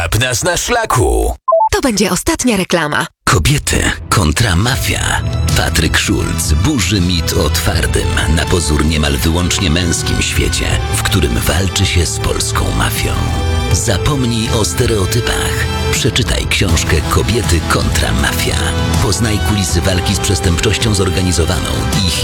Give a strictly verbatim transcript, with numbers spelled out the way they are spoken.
Łap nas na szlaku. To będzie ostatnia reklama. Kobiety kontra mafia. Patryk Schulz burzy mit o twardym, na pozór niemal wyłącznie męskim świecie, w którym walczy się z polską mafią. Zapomnij o stereotypach. Przeczytaj książkę Kobiety kontra mafia. Poznaj kulisy walki z przestępczością zorganizowaną i